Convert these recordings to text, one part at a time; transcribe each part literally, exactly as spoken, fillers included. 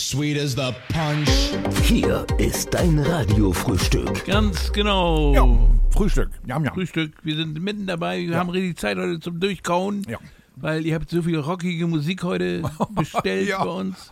sweet as the punch. Hier ist dein Radiofrühstück. Ganz genau. Ja, Frühstück. Jam, jam. Frühstück. Wir sind mitten dabei. Wir Ja. haben richtig Zeit heute zum Durchkauen. Ja. Weil ihr habt so viel rockige Musik heute bestellt Ja. bei uns.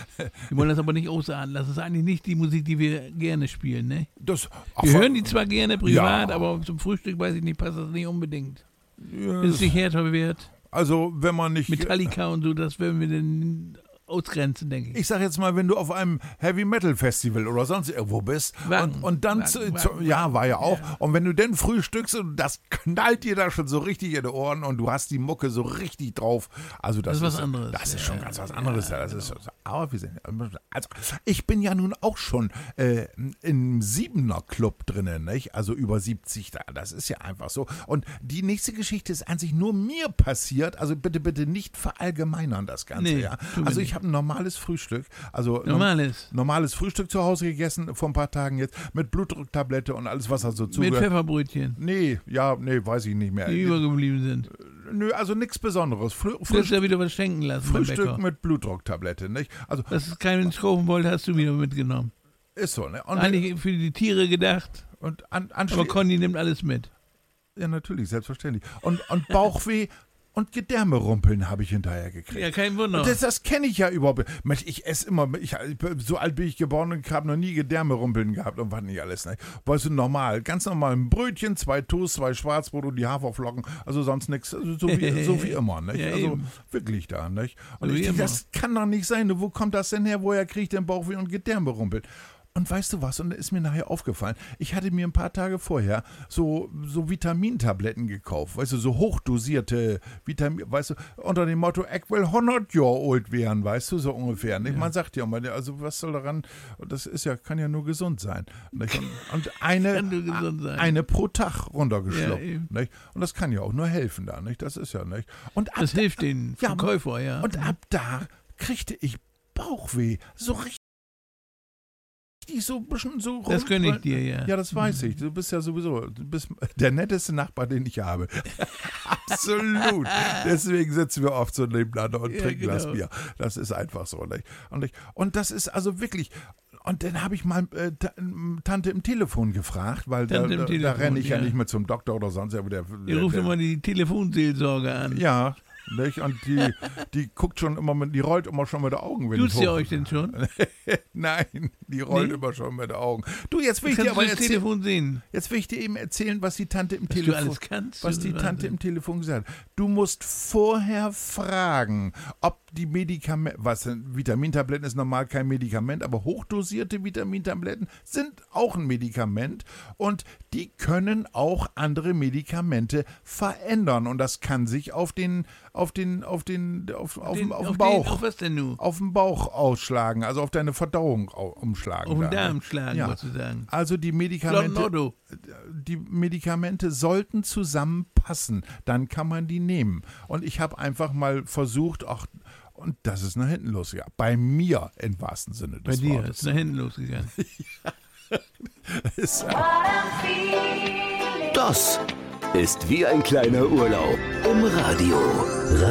Wir wollen das aber nicht ausarten. Das ist eigentlich nicht die Musik, die wir gerne spielen, ne? Das, Wir hören die zwar gerne privat, Ja. aber zum Frühstück, weiß ich nicht, passt das nicht unbedingt. Ja, Ist es nicht härterwert? Also, wenn man nicht... Metallica und so, das werden wir denn ausgrenzen, denke ich. Ich sag jetzt mal, wenn du auf einem Heavy Metal Festival oder sonst irgendwo bist Wacken. und, und dann, Wacken, zu, Wacken, zu, ja, war ja auch, Ja. und wenn du dann frühstückst und das knallt dir da schon so richtig in die Ohren und du hast die Mucke so richtig drauf, also das, Das ist was anderes. Das ist Ja, schon ganz was anderes. Ja, das ist, genau. aber wir sind, also ich bin ja nun auch schon äh, im Siebener Club drinnen, nicht? Also über siebzig, da, das ist ja einfach so. Und die nächste Geschichte ist an sich nur mir passiert, also bitte, bitte nicht verallgemeinern das Ganze, Nee, ja. tun wir Also nicht. ich habe ein normales Frühstück, also Normales. normales Frühstück zu Hause gegessen vor ein paar Tagen jetzt mit Blutdrucktablette und alles, was da so Mit zugehört. Pfefferbrötchen, Nee, ja, nee, weiß ich nicht mehr. die übergeblieben sind. Nö, also nichts Besonderes. Frü Du hast Frühstück, ja wieder was schenken lassen beim Frühstück Bäcker. mit Blutdrucktablette, nicht? Also Dass es keinen kaufen wollte, hast du wieder mitgenommen. ist so, ne? Und, Eigentlich für die Tiere gedacht, und an, aber anschließend, Conny nimmt alles mit. ja natürlich, selbstverständlich. Und, und Bauchweh und Gedärmerumpeln habe ich hinterher gekriegt. Ja, kein Wunder. Das, das kenne ich ja überhaupt. Mensch, ich esse immer, ich, so alt bin ich geworden und habe noch nie Gedärmerumpeln gehabt und was nicht alles. Ne? Weißt du, normal, ganz normal ein Brötchen, zwei Toast, zwei Schwarzbrot und die Haferflocken, also sonst nichts, also so, wie, so wie immer. Nicht? Ja, also eben. wirklich da. Nicht? Und So ich wie denke, immer. das kann doch nicht sein. Wo kommt das denn her? Woher kriege ich denn Bauchweh und Gedärmerumpeln? Und weißt du was? Und da ist mir nachher aufgefallen, ich hatte mir ein paar Tage vorher so, so Vitamintabletten gekauft, weißt du, so hochdosierte Vitamin, weißt du, unter dem Motto, ich will hundert Jahre alt werden, weißt du, so ungefähr. Nicht? Man sagt ja immer, also was soll daran, das ist ja, kann ja nur gesund sein. Nicht? Und, und eine, Kann nur gesund sein. eine pro Tag runtergeschluckt. Ja, eben. Nicht? Und das kann ja auch nur helfen da, nicht? Das ist ja nicht. Und ab Das da- hilft den Ja, Verkäufer, ja. und ab da kriegte ich Bauchweh, so richtig. So ein bisschen so Das rum- gönne ich dir, ja. Ja, das weiß ich. Du bist ja sowieso du bist der netteste Nachbar, den ich habe. Absolut. Deswegen sitzen wir oft so nebeneinander und Ja, trinken genau. das Bier. Das ist einfach so. Nicht? Und, ich, und das ist also wirklich. Und dann habe ich mal äh, Ta- Tante im Telefon gefragt, weil Tante da, im da, da Telefon, renne ich ja. ja. nicht mehr zum Doktor oder sonst. Ja, der, Ihr ruft der, immer die Telefonseelsorge an. ja. Nicht? Und die, die guckt schon immer mit, die rollt immer schon mit den Augen. Wenn Duzt ich ihr hoch- euch denn schon? Nein, die rollt Nee? immer schon mit den Augen. Du, jetzt will ich dir Kannst du aber das erzählen. Telefon sehen? Jetzt will ich dir eben erzählen, was die Tante im Was Telefon, du alles kannst. was die Wahnsinn. Tante im Telefon gesagt hat. Du musst vorher fragen, ob die Medikamente, was denn, Vitamintabletten ist normal kein Medikament, aber hochdosierte Vitamintabletten sind auch ein Medikament und die können auch andere Medikamente verändern und das kann sich auf den, auf den, auf den, auf, auf, Den- dem- auf auf dem Bauch, Den, auf was denn nun? auf dem Bauch ausschlagen, also auf deine Verdauung au- umschlagen. Auf den da, ne? Darm schlagen, Ja. wolltest du sagen. Also die Flotten Medikamente, Otto. die Medikamente sollten zusammenpassen, dann kann man die nehmen. Und ich habe einfach mal versucht, ach, und das ist nach hinten losgegangen. Bei mir im wahrsten Sinne Bei des dir Wortes. ist nach hinten losgegangen. Ist, Das ist wie ein kleiner Urlaub im Radio.